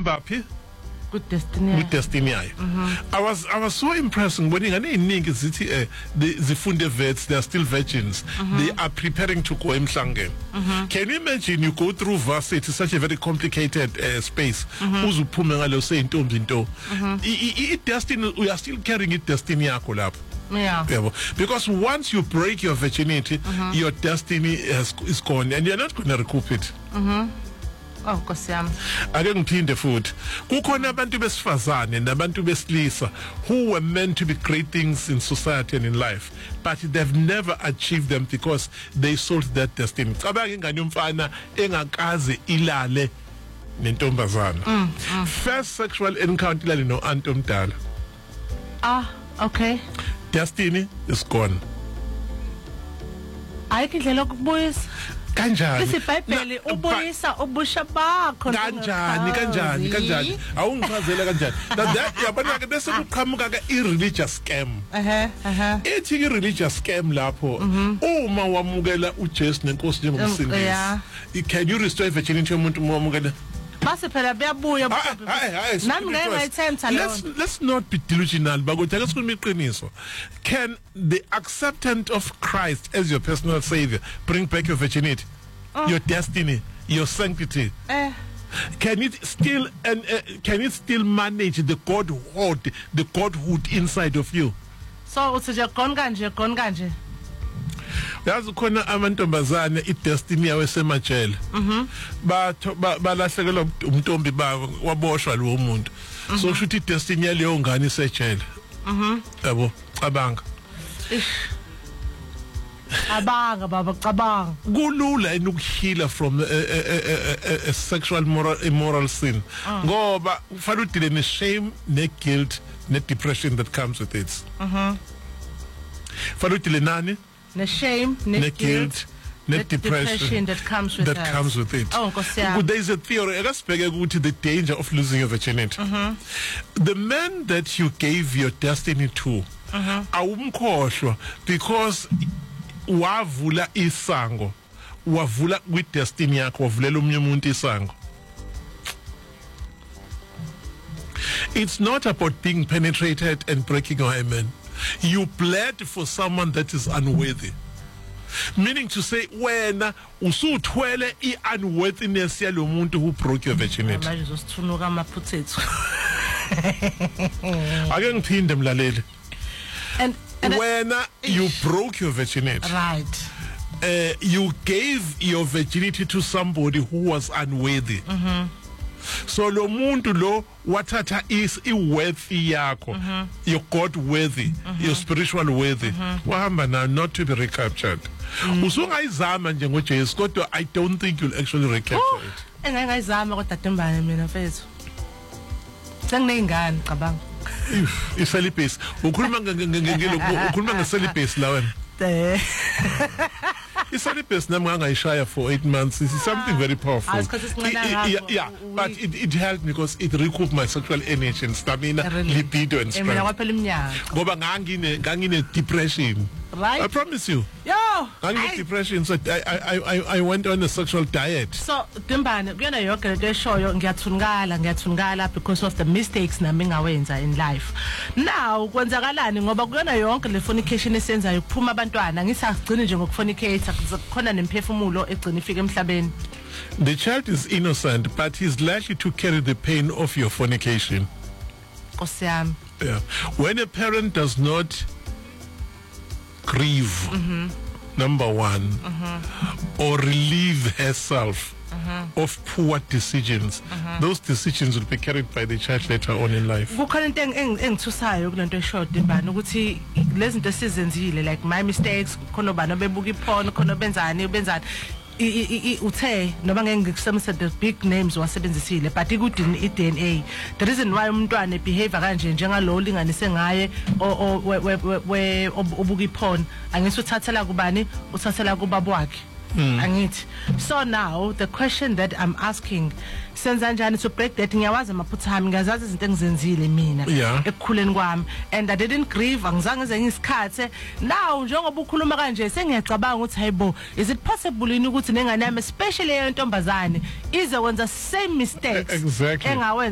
ihamba phi Good destiny. with destiny yayo. I was so impressed when ingane eziningi zithi zifunde vets, they are still virgins. They are preparing to go emhlangeni. Can you imagine you go through varsity, such a very complicated space, uzuphume ngalo seyintombi into. Destiny, we are still carrying it destiny yakho lapho. Yeah. Because once you break your virginity, your destiny is gone and you're not going to recoup it. Oh, Kosiyami. Ake ngiphinde futhi kukhona abantu besifazane nabantu besilisa who were meant to be great things in society and in life, but they've never achieved them because they sold that destiny. Cabanga ingane yomfana engakaze ilale nentombazana. First sexual encounter ilale no aunt omdala. Okay. Destiny is gone. Ayikho indlela yokubuyisa. Kanjani isiBhayibheli ubuyisa ubusha bakho kanjani awungichazela kanjani yabona ke bese kuqhamuka ke i-religious scam ethi i-religious scam lapho uma wamukela uJesu nenkosi njengomsindisi can you restore virginity yomuntu wamukela base phela buyabuya nami ngeke ngayithemba lo let's not be delusional bakuthi ake sikhuluma iqiniso. Can the acceptance of Christ as your personal savior bring back your virginity, your destiny, your sanctity? Can it still manage the godhood inside of you? So uthi nje gone kanje yazi khona amantombazane idestiny yawe semajele balahlekelwa umntombi babo waboshwa lo muntu so kusho ukuthi idestiny yaleyo ngane isejele yabo cabanga baba cabanga kulula ukuhila from a sexual immoral sin ngoba kufanele udile ne shame ne guilt ne depression that comes with it kufanele udile nani the shame, the guilt, the depression that comes with it. Oh, there is a theory. I speak about the danger of losing your virginity. The man that you gave your destiny to, awumkhohlwa because wavula isango, wavula with destiny yakho, wavulela omunye umuntu isango. It's not about being penetrated and breaking your hymen. You bled for someone that is unworthy. Meaning to say, when usuthwele unworthiness yalo muntu who broke your virginity. Manje uzosithunuka amaphutethu. Ake ngiphinde mlaleli. And when you broke your virginity. Right. You gave your virginity to somebody who was unworthy. So lo muntu lo wathatha is worthy yakho, your God worthy, your spiritual worthy. Wahamba now not to be recaptured. Usungayizama nje ngoJesu kodwa I don't think you'll actually recapture it. Engayizama kodwa Dumbane mina mfethu. Sengingane cabanga. Celibacy. Ukhuluma nge-celibacy la wena. Celibacy nami ngangayishaya for 8 months. This is something very powerful. Yeah, but it helped me because it recouped my sexual energy and stamina, libido and strength. Ngoba ngangine depression. Right. I promise you. Ngangine depression, so I went on a sexual diet. So Dumbane kuyona yonke lento eshoyo ngiyathungala because of the mistakes nami ngawenza in life. Now kwenzakalani ngoba kuyona yonke le fornication esenzayo kuphuma abantwana ngisagcina nje ngokufornicate khona nemphefumulo egcina ifika emhlabeni. The child is innocent but he's likely to carry the pain of your fornication. Kosiyami. Yeah. When a parent does not grieve, number one, or relieve herself of poor decisions, those decisions will be carried by the child later on in life. Kukhona into engithusayo kulento eshoda Dumbane ukuthi lezi zinto esizenzile like my mistakes khona bana bebuka iphone khona benzani uthe noma ngeke ngikusemisa the big names wasebenzisile but ikudini iDNA the reason why umntwana behavior kanje njengalo linganise ngaye obuka iphone angisi uthathela kubani uthathela kubaba wakhe angithi. So now the question that I'm asking, senza njani to break that? Ngiyawazi amaphutha ami, ngiyazazi izinto engizenzile mina ekukhuleni kwami and I didn't grieve, angizange ngenze isikhathe. Now njengoba ukhuluma kanje sengiyacabanga ukuthi hayibo, is it possible ukuthi nengane yami especially eyontombazane izokwenza same mistakes exactly